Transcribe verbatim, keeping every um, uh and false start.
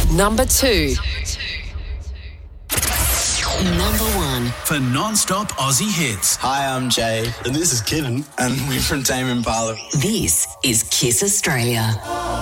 Number two. Number one. For non-stop Aussie hits. Hi, I'm Jay. And this is Kevin. And we're from Tame Impala. This is Kiss Australia.